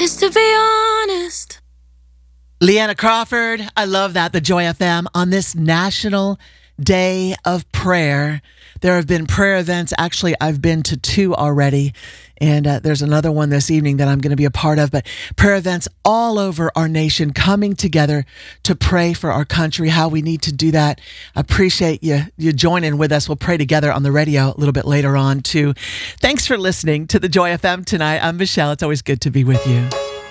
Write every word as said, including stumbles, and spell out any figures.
is to be honest. Leanna Crawford, I love that. The Joy F M on this National Day of Prayer. There have been prayer events. Actually, I've been to two already. And uh, there's another one this evening that I'm going to be a part of. But prayer events all over our nation coming together to pray for our country, how we need to do that. I appreciate you, you joining with us. We'll pray together on the radio a little bit later on, too. Thanks for listening to the Joy F M tonight. I'm Michelle. It's always good to be with you.